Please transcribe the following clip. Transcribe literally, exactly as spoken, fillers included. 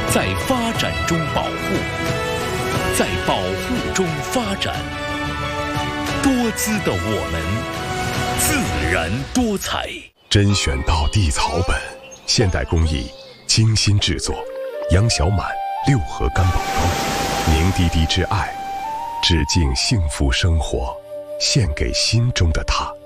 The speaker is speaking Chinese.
在发展中保护，在保护中发展。多姿的我们，自然多彩。 甄选到地草本，现代工艺，精心制作。杨小满六合干宝膏，凝滴滴之爱，致敬幸福生活，献给心中的他。